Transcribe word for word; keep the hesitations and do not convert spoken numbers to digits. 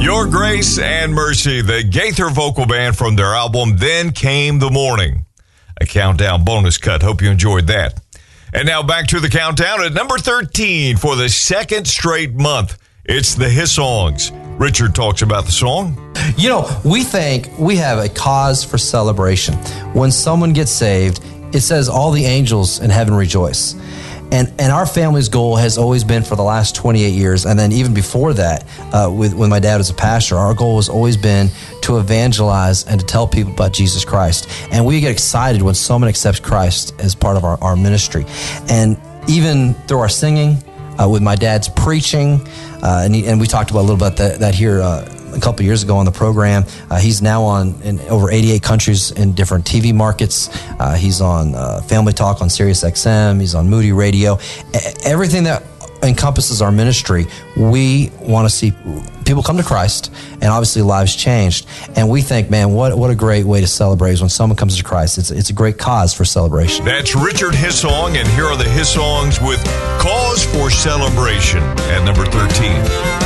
Your Grace and Mercy, the Gaither Vocal Band from their album Then Came the Morning. A countdown bonus cut. Hope you enjoyed that. And now back to the countdown at number thirteen for the second straight month. It's the His Songs. Richard talks about the song. You know, we think we have a cause for celebration. When someone gets saved, it says all the angels in heaven rejoice. And and our family's goal has always been for the last twenty-eight years, and then even before that, uh, with when my dad was a pastor, our goal has always been to evangelize and to tell people about Jesus Christ. And we get excited when someone accepts Christ as part of our, our ministry. And even through our singing, uh, with my dad's preaching, uh, and, he, and we talked about a little bit that, that here uh, a couple of years ago on the program. Uh, he's now on in over eighty-eight countries in different T V markets. Uh, he's on uh, Family Talk on Sirius X M. He's on Moody Radio. Everything that encompasses our ministry, we want to see people come to Christ and obviously lives changed. And we think, man, what what a great way to celebrate is when someone comes to Christ. It's, it's a great cause for celebration. That's Richard Hissong, and here are the His Songs with Cause for Celebration at number thirteen.